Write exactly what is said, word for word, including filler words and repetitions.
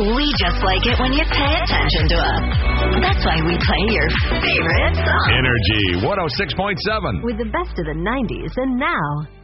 We just like it when you pay attention to us. That's why we play your favorite song. Energy one oh six point seven. With the best of the nineties and now.